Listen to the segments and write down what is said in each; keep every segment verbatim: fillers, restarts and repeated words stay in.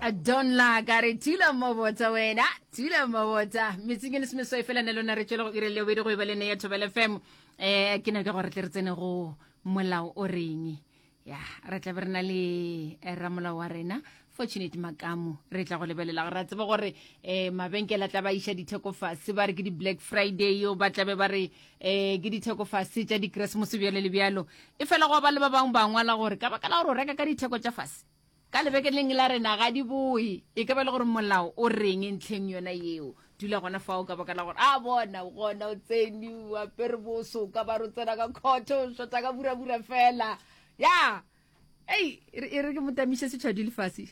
Don la gare tila mobota wena tila mobota mitsing le sme so e fela ne lona re tshelo go irele o bedi go ibele ne ya Thobela F M eh ke ne ke go re tletsene go molao o reng ya re tla berna le ra molao wa rena Fortunate Makamu re tla go lebelela re tseba gore eh mabenkela tla ba isha ditheko fase ba re ke di Black Friday yo ba tla be ba re eh ke ditheko fase tša di Christmas bjale le bjalo e fela go ba le ba bang bangwala gore ka baka la gore o reka ka ditheko tša fase ka lebekeleng la rena ga di boi e ka ba le gore molao o reng entleng yona yeo dula gona fao ka baka la gore a bona gona o tseni wa perboso ka ba rotsena ka khotho shota ka bura bura fela ya ei e re ke motamisha se tshwadile fase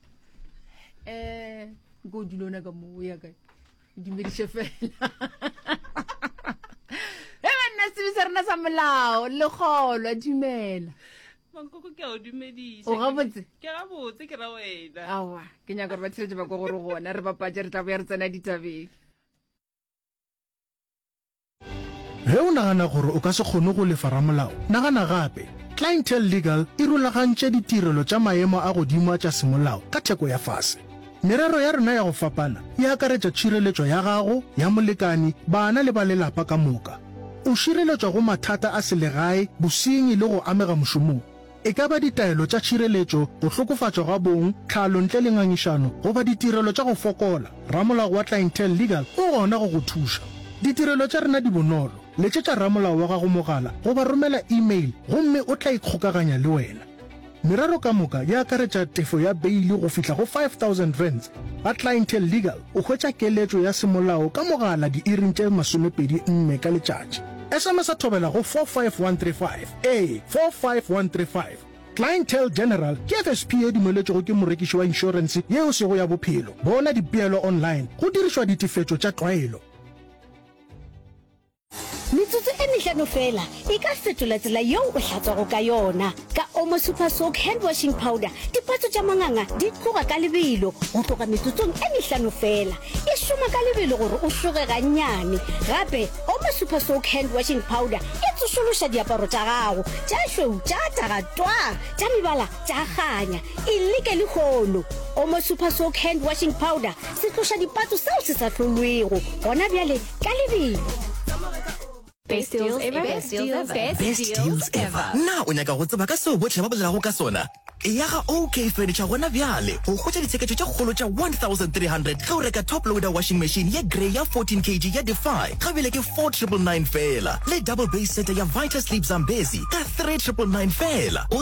eh go dilona ka mo ya ka dimedishe fela e nna se serna sa molao le kgolwa dumela Mankoko ke a o dumedisa. O gabotse? Ke a botse ke ra wena. Awa, ke nya gore ba tshetse ba go gore gona re bapatse re tla bo ya re tsena ditabeng. Ge o nagana gore o ka se kgone go lefa ramolao nagana gape Clientele Legal e rulagantše ditirelo tša maemo a godimo a tša semolao ka theko ya fase. Merero ya rena ya go fapana e akaretša tšhireletšo ya gago ya molekani bana le ba lelapa ka moka. O šireletšwa go mathata a selegae bosenyi le go amega mošomong. E ka ba ditaelo tša tšhireletšo go hlokofatšwa ga bong tlhalo ntle le ngangišano goba ditirelo tša go fokola ramolao wa Clientele Legal o gona go go thuša. Ditirelo tša rena di bonolo letšetša ramolao wa gago mogala goba romela email gomme o tla ikgokaganya le wena. Merero ka moka ya akaretša tefo ya beili go fihla go five thousand rands. Ba Clientele Legal o hwetša keletšo ya semolao ka mogala di iring tše masomepedi nne ka letšatši. S M S a thobela go four five one three five a four five one three five. Clientele General ke F S P e dumeletšego ke morekiši wa insurance yeo se go ya bophelo bona dipeelo online go dirišwa ditefetšo tša tlwaelo. Metsotso e mehlano fela e ka fetola tsela yeo o hlatswago ka yona ka Omo Super Soak hand washing powder dipatso tša manganga di tloga ka lebelo go tloga metsotsong e mehlano fela e šoma ka lebelo gore o hloge gannyane gape Omo Super Soak hand washing powder e tsošološa diaparo tša gago tša šweu tša tagatwa tša mebala tša ganya e leke le kgono Omo Super Soak hand washing powder se tloša dipatso seo se sa hlolwego gona bjale ka lebelo. Best deals ever. Best deals ever. Best deals ever. Na o nyaka go tseba ka seo botlhe ba bolelago ka sona. E ya ga OK Furniture gona bjale go khotsa ditsheketso tša kgolo tša one thousand three hundred ga o reka top loader washing machine ya grey ya fourteen kilograms ya Defy ga bile ke four nine nine nine fela le double base set ya Vita Sleep Zambezi ka three nine nine nine fela.